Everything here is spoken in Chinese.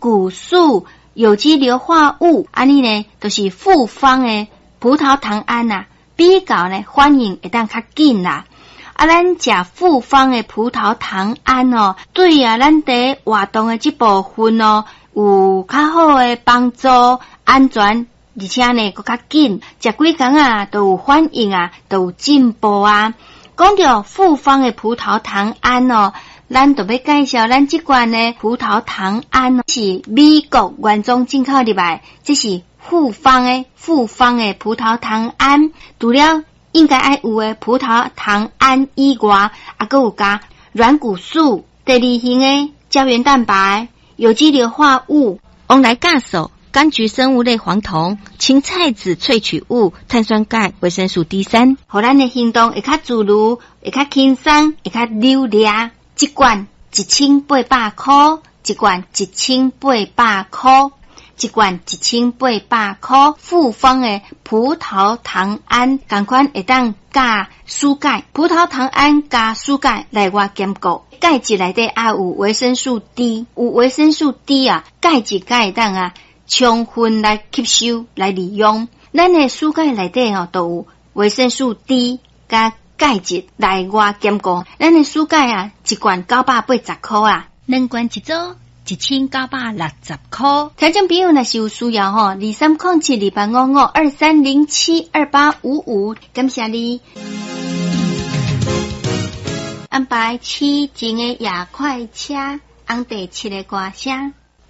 骨素、有机硫化物，安尼呢都是复方的葡萄糖胺啊，比较呢反应会当较紧啦。咱食复方的葡萄糖胺哦，对咱伫活动的这部分哦，有较好的帮助，安全。而且呢，更较紧，食几工啊，都有反应啊，都有进步啊。讲到复方的葡萄糖胺哦，咱就要介绍咱这款的葡萄糖胺是美国原装进口入来，这是复方的葡萄糖胺。除了应该爱有的葡萄糖胺以外，还有加软骨素、第二型的胶原蛋白、有机硫化物、翁来酵素、柑橘生物类黄酮、青菜籽萃取物、碳酸钙、维生素 D3， 互咱的行动会较自如，会较轻松，会较流利。一罐1800块，一罐1800块，一罐1800块。复方的葡萄糖胺，同款会当加蔬钙，葡萄糖胺加蔬钙来我兼顾。钙质内底还有维生素 D， 有维生素 D 啊，钙质会当啊。充分来吸收来利用，咱的蔬钙内底哦都有维生素 D 加钙质来我兼顾。咱的蔬钙啊，一罐980块啊，两罐一组1960块。听众朋友若是有需要吼，2307285523072855，感谢你。安排起前的夜快车，红地7个歌声。